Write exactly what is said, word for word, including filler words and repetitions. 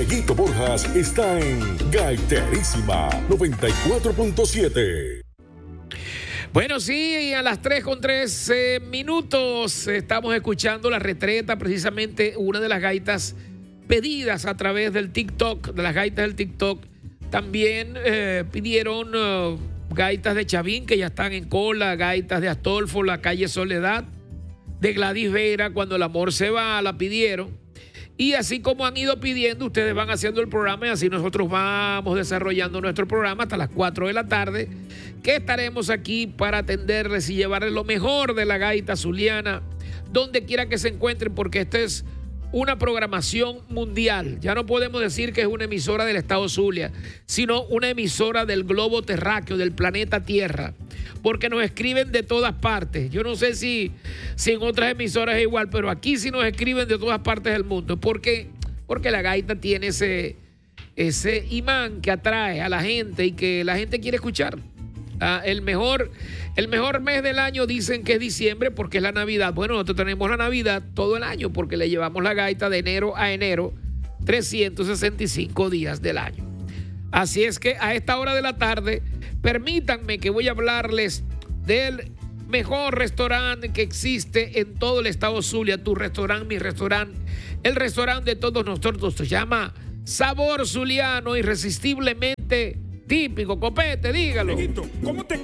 Dieguito Borjas está en Gaiterísima noventa y cuatro punto siete. Bueno, sí, a las tres con trece minutos estamos escuchando La Retreta, precisamente una de las gaitas pedidas a través del TikTok, de las gaitas del TikTok. También eh, pidieron uh, gaitas de Chavín, que ya están en cola, gaitas de Astolfo, La Calle Soledad, de Gladys Vera, Cuando el amor se va, la pidieron. Y así como han ido pidiendo, ustedes van haciendo el programa y así nosotros vamos desarrollando nuestro programa hasta las cuatro de la tarde, que estaremos aquí para atenderles y llevarles lo mejor de la gaita zuliana, donde quiera que se encuentren, porque esta es una programación mundial. Ya no podemos decir que es una emisora del estado Zulia, sino una emisora del globo terráqueo, del planeta Tierra, porque nos escriben de todas partes. Yo no sé si, si en otras emisoras es igual, pero aquí sí nos escriben de todas partes del mundo. ¿Por qué? Porque la gaita tiene ese, ese imán que atrae a la gente y que la gente quiere escuchar. Ah, el mejor, el mejor mes del año dicen que es diciembre porque es la Navidad. Bueno, nosotros tenemos la Navidad todo el año porque le llevamos la gaita de enero a enero, trescientos sesenta y cinco días del año. Así es que a esta hora de la tarde, permítanme que voy a hablarles del mejor restaurante que existe en todo el estado Zulia. Tu restaurante, mi restaurante, el restaurante de todos nosotros. Se llama Sabor Zuliano, irresistiblemente típico. Copete, dígalo. ¿Cómo te